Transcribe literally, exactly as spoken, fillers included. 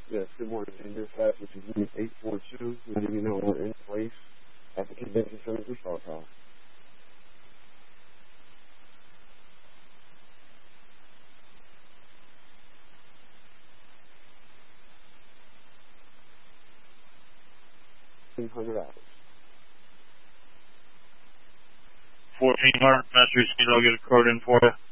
Yes, good morning. And your fax, which is unit eight four two, letting you know we're in place at the convention center for Star Power. one hundred hours. fourteen hundred, Master Speed, I'll get a code in for you.